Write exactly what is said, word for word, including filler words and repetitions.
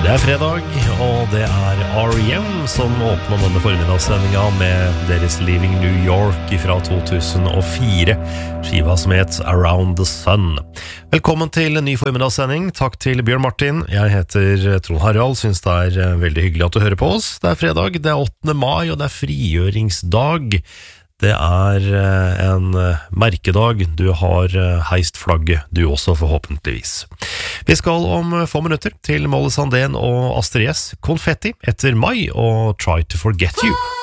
Det er fredag, og det er R E M som åpner denne formidagssendingen med deres Leaving New York fra to tusen og fire, skiva som het Around the Sun. Velkommen til en ny formidagssending. Takk til Bjørn Martin. Jeg heter Trond Harald, synes det er veldig hyggelig at du hører på oss. Det er fredag, det er åttende mai, og det er frigjøringsdag. Det er en merkedag. Du har heist flagget, du også forhåpentligvis. Vi skal om få minutter til Molly Sandén og Astrid S. Konfetti etter Mai og Try to Forget You.